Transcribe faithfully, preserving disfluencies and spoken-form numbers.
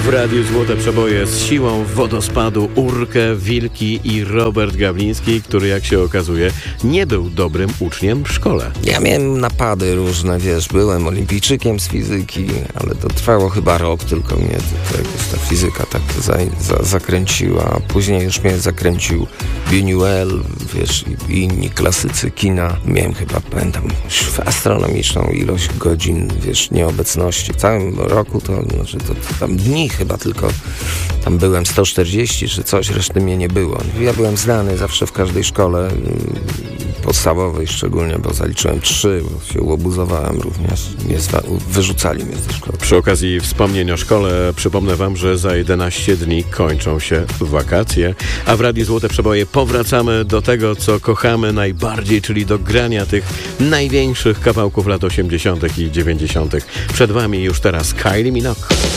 Radiu Złote Przeboje z siłą wodospadu Urkę, Wilki i Robert Gawliński, który, jak się okazuje, nie był dobrym uczniem w szkole. Ja miałem napady różne, wiesz, byłem olimpijczykiem z fizyki, ale to trwało chyba rok, tylko mnie to, to jakoś ta fizyka tak za, za, zakręciła. Później już mnie zakręcił Buñuel, wiesz, i inni klasycy kina. Miałem chyba, pamiętam, astronomiczną ilość godzin, wiesz, nieobecności. W całym roku to, znaczy to, to tam dni chyba tylko tam byłem sto czterdzieści czy coś, reszty mnie nie było. Ja byłem znany zawsze w każdej szkole podstawowej szczególnie, bo zaliczyłem trzy, bo się łobuzowałem również. Mnie zwa- wyrzucali mnie ze szkoły. Przy okazji wspomnień o szkole przypomnę wam, że za jedenaście dni kończą się wakacje, a w Radiu Złote Przeboje powracamy do tego, co kochamy najbardziej, czyli do grania tych największych kawałków lat osiemdziesiątych i dziewięćdziesiątych. Przed wami już teraz Kylie Minogue.